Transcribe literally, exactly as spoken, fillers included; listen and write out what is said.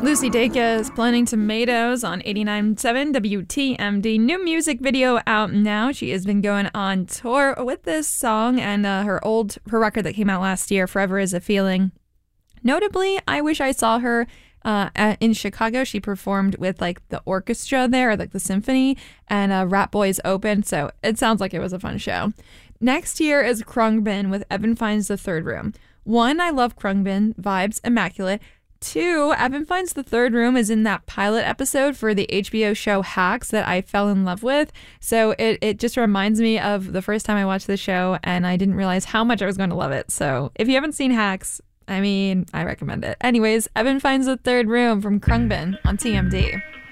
Lucy Dacus is Planting Tomatoes on eighty-nine point seven W T M D. New music video out now. She has been going on tour with this song and uh, her old her record that came out last year, Forever Is a Feeling. Notably, I wish I saw her uh, at, in Chicago. She performed with like the orchestra there, or like the symphony, and uh, Rat Boys opened, so it sounds like it was a fun show. Next year is Khruangbin with Evan Finds the Third Room. One, I love Khruangbin, vibes immaculate. Two, Evan Finds the Third Room is in that pilot episode for the H B O show Hacks that I fell in love with. So it, it just reminds me of the first time I watched the show, and I didn't realize how much I was going to love it. So if you haven't seen Hacks, I mean, I recommend it. Anyways, Evan Finds the Third Room from Khruangbin on T M D.